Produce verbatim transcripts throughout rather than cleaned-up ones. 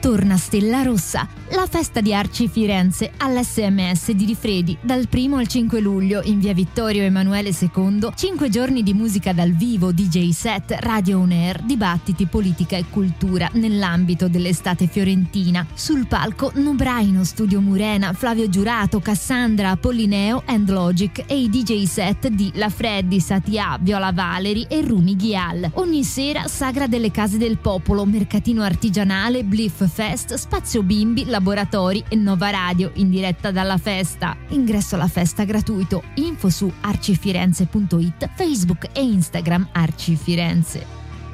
torna Stella Rossa, la festa di Arci Firenze all'S M S di Rifredi dal primo al cinque luglio in via Vittorio Emanuele secondo. cinque giorni di musica dal vivo, D J set, radio on air, dibattiti, politica e cultura nell'ambito dell'estate fiorentina. Sul palco Nubraino, Studio Murena, Flavio Giurato, Cassandra, Apollineo and Logic e i D J set di La Freddi, Satia, Viola Valeri e Rumi Ghial. Ogni sera Sagra delle Case del Popolo, mercatino artigianale, Bliff Fest, spazio bimbi, laboratori e Nova Radio in diretta dalla festa. Ingresso alla festa gratuito. Info su arcifirenze punto it, Facebook e Instagram Arci Firenze.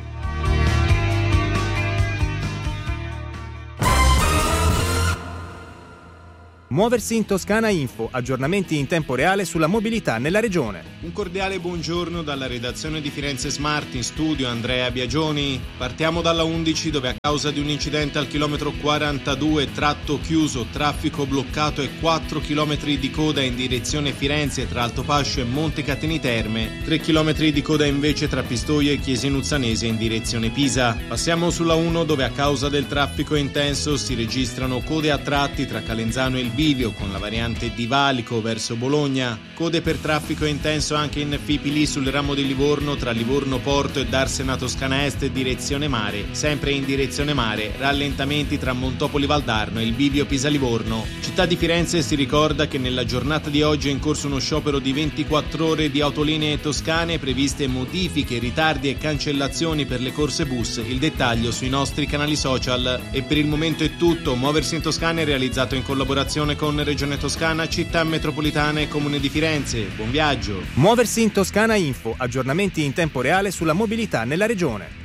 Muoversi in Toscana Info, aggiornamenti in tempo reale sulla mobilità nella regione. Un cordiale buongiorno dalla redazione di Firenze Smart, in studio Andrea Biagioni. Partiamo dalla undici, dove a causa di un incidente al chilometro quarantadue, tratto chiuso, traffico bloccato e quattro chilometri di coda in direzione Firenze tra Altopascio e Montecatini Terme, tre chilometri di coda invece tra Pistoia e Chiesinuzzanese in direzione Pisa. Passiamo sulla uno, dove a causa del traffico intenso si registrano code a tratti tra Calenzano e il Bivio con la variante di Valico verso Bologna, code per traffico intenso anche in Fipili sul ramo di Livorno tra Livorno Porto e Darsena Toscana Est direzione mare, sempre in direzione mare, rallentamenti tra Montopoli Valdarno e il Bivio Pisa Livorno. Città di Firenze si ricorda che nella giornata di oggi è in corso uno sciopero di ventiquattro ore di autolinee toscane, previste modifiche, ritardi e cancellazioni per le corse bus. Il dettaglio sui nostri canali social. E per il momento è tutto. Muoversi in Toscana è realizzato in collaborazione con Regione Toscana, Città Metropolitana e Comune di Firenze. Buon viaggio! Muoversi in Toscana Info, aggiornamenti in tempo reale sulla mobilità nella regione.